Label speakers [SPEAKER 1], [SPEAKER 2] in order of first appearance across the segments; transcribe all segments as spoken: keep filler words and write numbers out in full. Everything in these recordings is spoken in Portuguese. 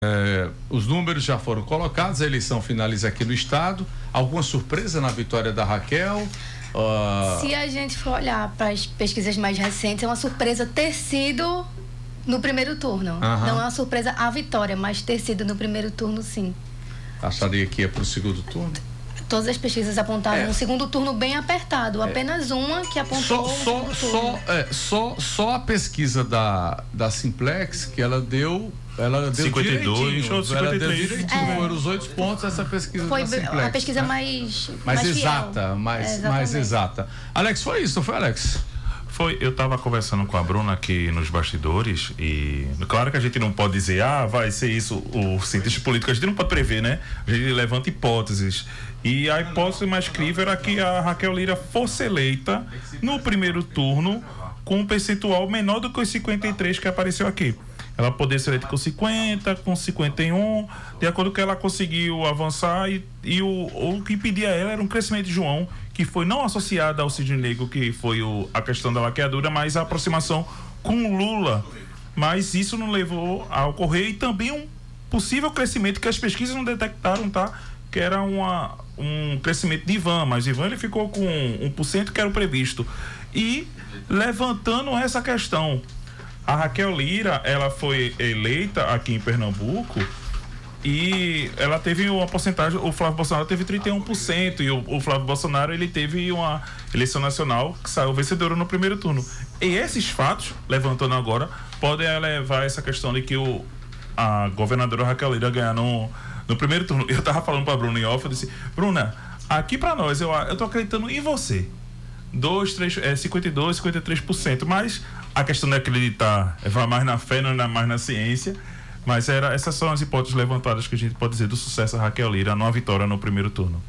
[SPEAKER 1] É, os números já foram colocados, a eleição finaliza aqui no estado. Alguma surpresa na vitória da Raquel? Uh...
[SPEAKER 2] Se a gente for olhar para as pesquisas mais recentes, é uma surpresa ter sido no primeiro turno.
[SPEAKER 1] Uhum.
[SPEAKER 2] Não é uma surpresa a vitória, mas ter sido no primeiro turno, sim.
[SPEAKER 1] Acharia que ia para o segundo turno?
[SPEAKER 2] Todas as pesquisas apontaram é. um segundo turno bem apertado. É. Apenas uma que apontou
[SPEAKER 1] só,
[SPEAKER 2] um
[SPEAKER 1] só,
[SPEAKER 2] segundo
[SPEAKER 1] só,
[SPEAKER 2] turno.
[SPEAKER 1] é, só, só a pesquisa da, da Simplex, que ela deu... Ela deu
[SPEAKER 3] cinquenta e dois,
[SPEAKER 1] direitinho,
[SPEAKER 3] cinquenta e três.
[SPEAKER 1] Ela deu direitinho,
[SPEAKER 2] É.
[SPEAKER 1] foram os oito pontos essa pesquisa
[SPEAKER 2] foi
[SPEAKER 1] da Simplex.
[SPEAKER 2] A pesquisa
[SPEAKER 1] né?
[SPEAKER 2] mais
[SPEAKER 1] mais,
[SPEAKER 2] mais
[SPEAKER 1] exata,
[SPEAKER 2] fiel.
[SPEAKER 1] mais,
[SPEAKER 2] é,
[SPEAKER 1] mais exata. Alex, foi isso, não foi, Alex?
[SPEAKER 3] Foi, eu estava conversando com a Bruna aqui nos bastidores e claro que a gente não pode dizer, ah, vai ser isso, o cientista político, a gente não pode prever, né? A gente levanta hipóteses. E a hipótese mais crível era que a Raquel Lira fosse eleita no primeiro turno com um percentual menor do que os cinquenta e três que apareceu aqui. Ela poderia ser eleita com cinquenta, com cinquenta e um, de acordo com que ela conseguiu avançar e, e o, o que impedia ela era um crescimento de João, que foi não associado ao Cisne Negro, que foi o, a questão da laqueadura, mas a aproximação com Lula. Mas isso não levou a ocorrer e também um possível crescimento que as pesquisas não detectaram, tá? Que era uma, um crescimento de Ivan, mas Ivan ele ficou com um por cento que era o previsto. E levantando essa questão, a Raquel Lira, ela foi eleita aqui em Pernambuco e ela teve uma porcentagem, o Flávio Bolsonaro teve trinta e um por cento e o, o Flávio Bolsonaro ele teve uma eleição nacional que saiu vencedora no primeiro turno. E esses fatos, levantando agora, podem levar essa questão de que o, a governadora Raquel Lira ganhar no, no primeiro turno. Eu tava falando pra Bruna em off, eu disse, Bruna, aqui pra nós, eu, eu tô acreditando em você. dois, três, é, cinquenta e dois, cinquenta e três por cento, mas a questão de acreditar vai mais na fé, não é mais na ciência, mas era, essas são as hipóteses levantadas que a gente pode dizer do sucesso da Raquel Lira numa vitória no primeiro turno.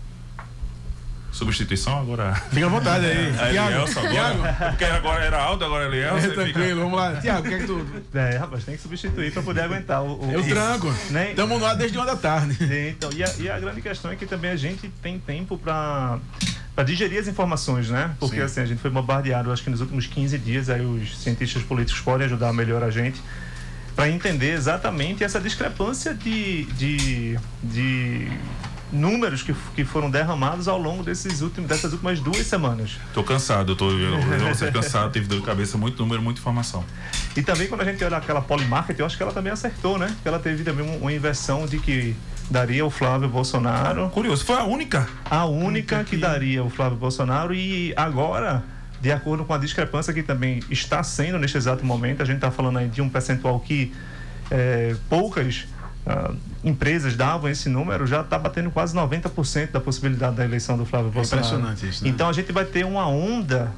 [SPEAKER 3] Substituição agora?
[SPEAKER 4] Fica à vontade aí.
[SPEAKER 3] É,
[SPEAKER 4] Tiago,
[SPEAKER 3] Elielson agora,
[SPEAKER 4] Tiago.
[SPEAKER 3] porque agora era Aldo, agora é Elielson.
[SPEAKER 4] É, tranquilo, fica... vamos lá. Tiago, o que é que tu...
[SPEAKER 5] É, rapaz, tem que substituir para poder aguentar o... o...
[SPEAKER 4] Eu tranco.
[SPEAKER 5] Né?
[SPEAKER 4] Estamos no ar desde uma da tarde.
[SPEAKER 5] Então, e a, e a grande questão é que também a gente tem tempo para... para digerir as informações, né? Porque Sim. assim, a gente foi bombardeado, acho que nos últimos quinze dias, aí os cientistas políticos podem ajudar melhor a gente para entender exatamente essa discrepância de, de, de números que, que foram derramados ao longo desses últimos, dessas últimas duas semanas.
[SPEAKER 3] Tô cansado, tô eu, cansado, teve dor de cabeça, muito número, muita informação.
[SPEAKER 5] E também quando a gente olha aquela Polymarket, eu acho que ela também acertou, né? Ela teve também uma inversão de que daria o Flávio Bolsonaro.
[SPEAKER 3] Curioso, foi a única?
[SPEAKER 5] A única que daria o Flávio Bolsonaro e agora, de acordo com a discrepância que também está sendo neste exato momento, a gente está falando aí de um percentual que é, poucas uh, empresas davam esse número, já está batendo quase noventa por cento da possibilidade da eleição do Flávio Bolsonaro.
[SPEAKER 4] Impressionante isso, né?
[SPEAKER 5] Então a gente vai ter uma onda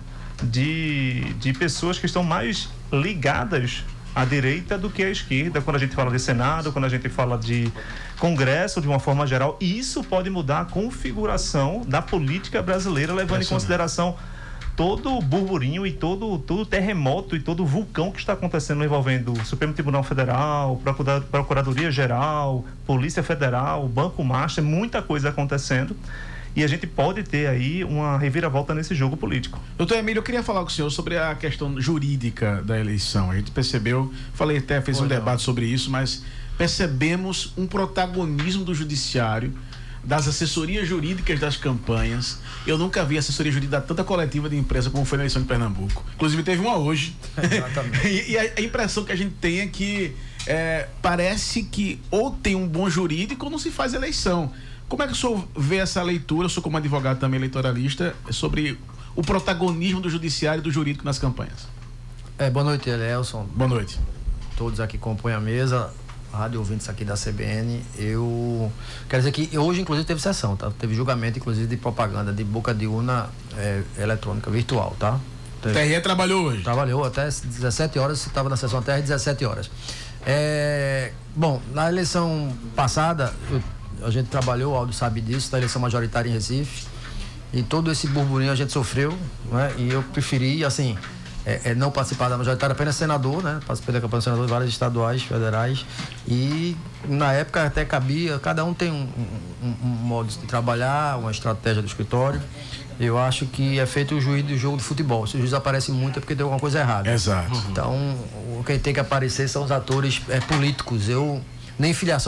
[SPEAKER 5] de, de pessoas que estão mais ligadas à direita do que à esquerda, quando a gente fala de Senado, quando a gente fala de Congresso de uma forma geral, e isso pode mudar a configuração da política brasileira, levando em consideração todo o burburinho e todo, todo o terremoto e todo o vulcão que está acontecendo envolvendo o Supremo Tribunal Federal, Procuradoria Geral, Polícia Federal, Banco Master, muita coisa acontecendo. E a gente pode ter aí uma reviravolta nesse jogo político.
[SPEAKER 4] Doutor Emílio, eu queria falar com o senhor sobre a questão jurídica da eleição. A gente percebeu, falei até, fez um debate sobre isso, mas percebemos um protagonismo do judiciário, das assessorias jurídicas das campanhas. Eu nunca vi assessoria jurídica dar tanta coletiva de imprensa como foi na eleição de Pernambuco. Inclusive teve uma hoje. Exatamente. e, e a, a impressão que a gente tem é que é, parece que ou tem um bom jurídico ou não se faz eleição. Como é que o senhor vê essa leitura, eu sou como advogado também eleitoralista, sobre o protagonismo do judiciário e do jurídico nas campanhas?
[SPEAKER 6] É, boa noite, Elielson.
[SPEAKER 4] Boa noite.
[SPEAKER 6] Todos aqui compõem a mesa, rádio ouvintes aqui da C B N. Eu quero dizer que hoje, inclusive, teve sessão, tá? Teve julgamento, inclusive, de propaganda de boca de urna é, eletrônica, virtual, tá? Teve...
[SPEAKER 4] T R E trabalhou hoje?
[SPEAKER 6] Trabalhou até dezessete horas, estava na sessão até às dezessete horas. É, bom, na eleição passada, eu a gente trabalhou, o Aldo sabe disso, da eleição majoritária em Recife, e todo esse burburinho a gente sofreu, né? E eu preferi, assim, é, é não participar da majoritária, apenas senador, né? Participei da campanha de senador, várias estaduais, federais, e na época até cabia, cada um tem um, um, um modo de trabalhar, uma estratégia do escritório. Eu acho que é feito o juiz do jogo de futebol. Se o juiz aparece muito é porque deu alguma coisa errada.
[SPEAKER 4] Exato.
[SPEAKER 6] Então, quem tem que aparecer são os atores é, políticos. Eu, nem filiação